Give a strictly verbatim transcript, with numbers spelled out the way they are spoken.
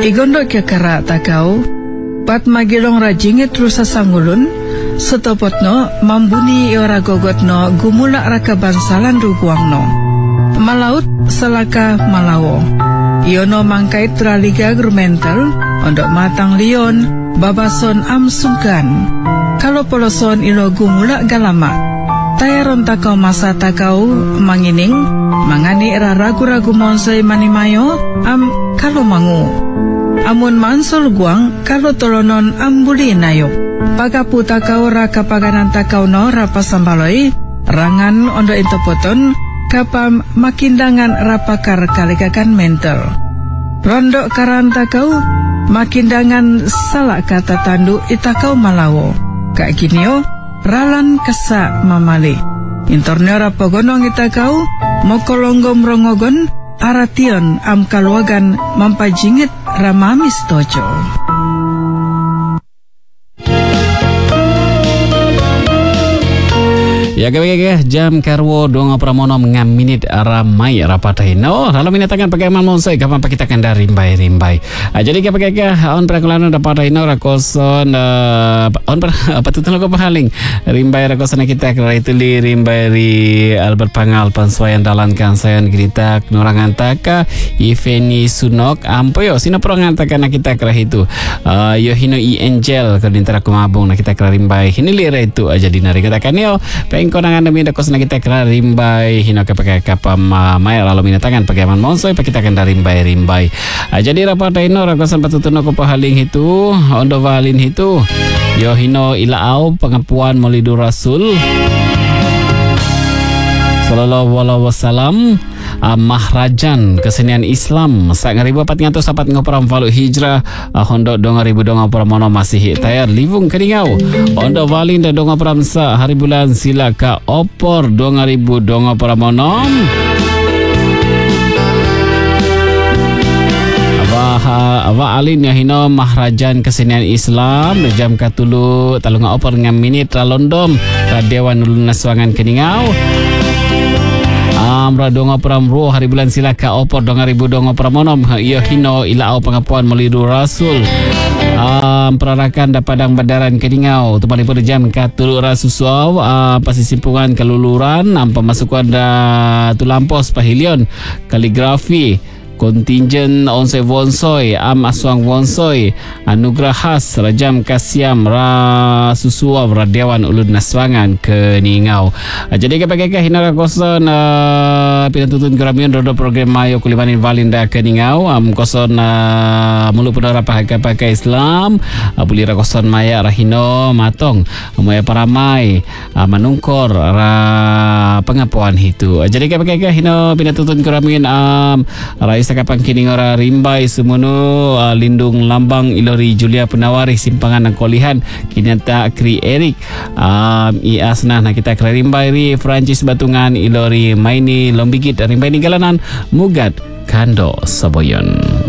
Igondok kya kara takau pat magilong rajingit rusa sangulun setopotno mambuni ora gogotno gumula raka bansalan ruguangno malaut selaka malawo iono mangkait traliga grumental ondok matang lion babason amsungkan kalau poloson ilo gumula galama tayaron takau masa takau mangining mangani era ragu-ragu monsai manimayo am kalau mangu amun mansol guang kalau tolonon ambuli nayo pagapu takau raka paganan takau no rapa sambaloi rangan ondo intopoton kapam makindangan rapakar kalikakan mental rondo karan takau makindangan salak kata tandu itakau malawo kak ginio ralan kesa mamali intornyo rapogonong itakau mokolonggom rongogon aration am kalwagan mampajingit ramamis tojo. Ya kaya jam karwo dong pramono ngam minit ramai rapatai no lalu minatakan pakai monsoi kapan kita akan dari rimbai rimbai ah, jadi kaya kaya on prakulano rapatai no rakoson uh, on apa tu tuh pahaling rimbai rakosan kita kira itu li rimbai ri Albert Pangal panswayan dalankan sayan kita norangan taka Ifeni Sunok ampoyo sino perangan taka na kita kira itu uh, Yohino I Angel kedintara kumabung na kita kira rimbai ini lira itu aja dinari kita kan yo konangan demi dakos na kita kira rimbai hino kapake kapam may lalu minatangan pagaman monsoy pa kita kanda rimbai rimbai uh, jadi rapat ino rakosan patutuno ko pahaling itu ondo valin itu yo hino ilaau pengapuan molidu rasul sallallahu alaihi wasallam Uh, mahrajan kesenian Islam sak ngaribu empat ratus sapat ngoperam valu hijrah uh, hondo dong ribu dong ngoperam mono masih tayar livung keningau hondo valin dan dong ngoperam sa hari bulan sila ka opor dong ribu dong ngoperam mono Abah Abah alin ya hino mahrajan kesenian Islam jam katulu talunga opor ngam minit ralondom radewan ulun naswangan keningau Amra donga pramro hari bulan silaka opor donga ribu donga pramonom iya hino ilaau pengapuan melidu rasul um, perarakan da padang bandaran kedingau tempat pada jam katulu rasusuaw uh, pasti simpungan keluluran um, pemasukan da tulampos pahilion kaligrafi kontingen onse wonsoy am aswang wonsoy anugerah khas rajam kasiam ra susua radewan ulud naswangan ke ningau uh, jadi kapag hinara koson uh, pinatutun gramion rodo program mayo kulimanin valinda ke ningau am koson uh, mulu pedara pakai pakai Islam uh, bulira koson maya rahino matong maya paramai uh, manungkor ra pengapuan itu uh, jadi kapag hino pinatutun gramion um, rais kapang kini ora rimbai semono uh, lindung lambang Ilori Julia Penawari simpangan ng kolihan kinanta kri Eric um, i asna na kita kri rimbai ri Francis Batungan Ilori Maini Lombigit rimbai ni galanan Mugat Kando Saboyon.